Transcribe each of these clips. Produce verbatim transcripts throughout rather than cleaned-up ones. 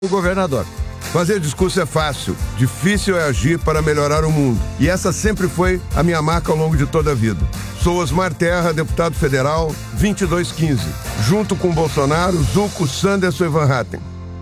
O governador. Fazer discurso é fácil, difícil é agir para melhorar o mundo. E essa sempre foi a minha marca ao longo de toda a vida. Sou Osmar Terra, deputado federal, vinte e dois quinze. Junto com Bolsonaro, Zucco, Sanderson e Van Hatten.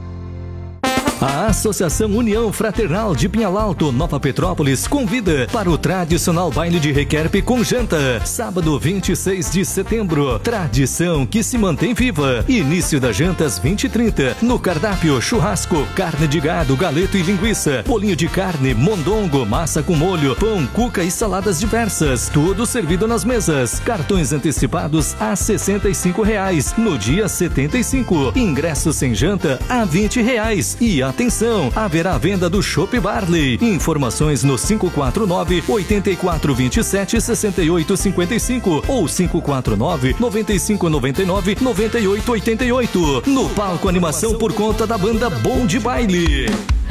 A Associação União Fraternal de Pinhal Alto, Nova Petrópolis, convida para o tradicional baile de requerpe com janta, sábado vinte e seis de setembro. Tradição que se mantém viva. Início das jantas vinte e trinta. No cardápio, churrasco, carne de gado, galeto e linguiça, bolinho de carne, mondongo, massa com molho, pão, cuca e saladas diversas. Tudo servido nas mesas. Cartões antecipados a sessenta e cinco reais. No dia setenta e cinco. Ingressos sem janta a vinte reais. E a atenção, haverá venda do Chopp Barley. Informações no cinco quatro nove, oito quatro dois sete, seis oito cinco cinco ou cinco quatro nove, nove cinco nove nove, nove oito oito oito. No palco animação por conta da banda Bom de Baile.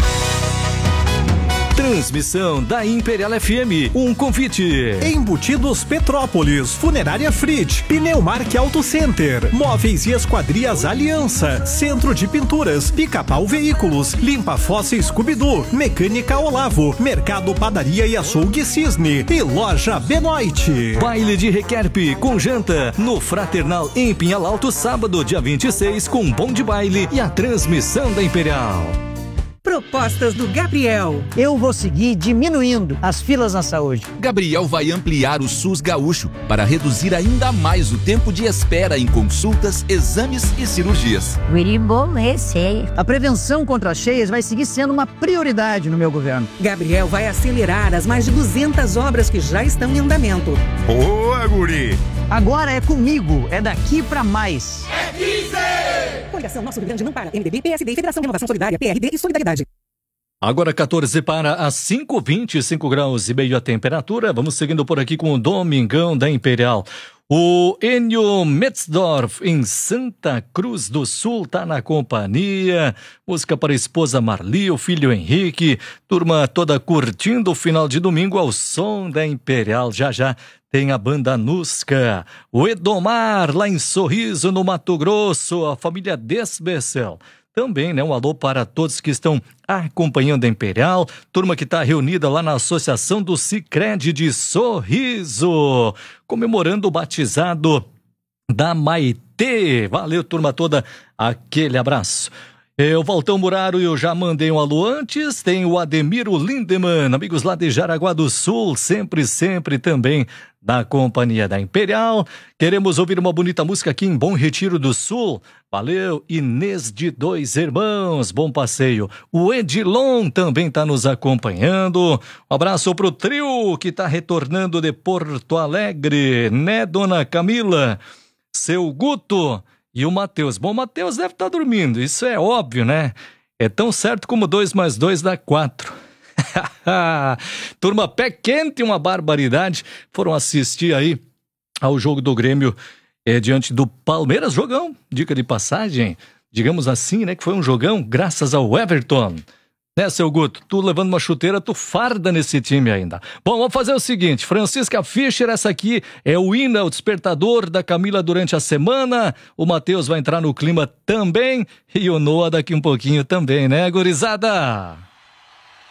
Transmissão da Imperial F M. Um convite. Embutidos Petrópolis, Funerária Fritz, Pneumark Auto Center, Móveis e Esquadrias Aliança, Centro de Pinturas, Pica-Pau Veículos, Limpa Fossa Scooby-Doo, Mecânica Olavo, Mercado Padaria e Açougue Cisne e Loja Benoit. Baile de requerpe com janta no Fraternal em Pinhal Alto, sábado, dia vinte e seis, com Bom de Baile e a transmissão da Imperial. Propostas do Gabriel. Eu vou seguir diminuindo as filas na saúde. Gabriel vai ampliar o SUS Gaúcho para reduzir ainda mais o tempo de espera em consultas, exames e cirurgias. A prevenção contra as cheias vai seguir sendo uma prioridade no meu governo. Gabriel vai acelerar as mais de duzentas obras que já estão em andamento. Boa, guri! Agora é comigo, é daqui pra mais. É quinze! Coligação Nosso Rio Grande não para. M D B, P S D, Federação de Renovação Solidária, P R D e Solidariedade. Agora quatorze para as cinco, vinte e cinco graus e meio a temperatura. Vamos seguindo por aqui com o Domingão da Imperial. O Enio Metzdorf, em Santa Cruz do Sul, tá na companhia. Música para a esposa Marli, o filho Henrique. Turma toda curtindo o final de domingo ao som da Imperial. Já já tem a banda Nusca. O Edomar, lá em Sorriso, no Mato Grosso. A família Desbecel. Também, né, um alô para todos que estão acompanhando a Imperial, turma que está reunida lá na Associação do Sicredi de Sorriso, comemorando o batizado da Maitê. Valeu, turma toda, aquele abraço. Eu, Valtão Muraro, eu já mandei um alô antes, tem o Ademiro Lindemann, amigos lá de Jaraguá do Sul, sempre, sempre também da companhia da Imperial. Queremos ouvir uma bonita música aqui em Bom Retiro do Sul. Valeu, Inês de Dois Irmãos, bom passeio. O Edilon também está nos acompanhando. Um abraço pro trio que está retornando de Porto Alegre, né, dona Camila? Seu Guto e o Matheus. Bom, o Matheus deve estar dormindo, isso é óbvio, né? É tão certo como dois mais dois dá quatro. Turma, pé quente, uma barbaridade. Foram assistir aí ao jogo do Grêmio é, diante do Palmeiras. Jogão, dica de passagem, digamos assim, né? Que foi um jogão graças ao Everton. Né, seu Guto? Tu levando uma chuteira, tu farda nesse time ainda. Bom, vamos fazer o seguinte, Francisca Fischer, essa aqui é o hino, o despertador da Camila durante a semana. O Matheus vai entrar no clima também e o Noah daqui um pouquinho também, né, gurizada?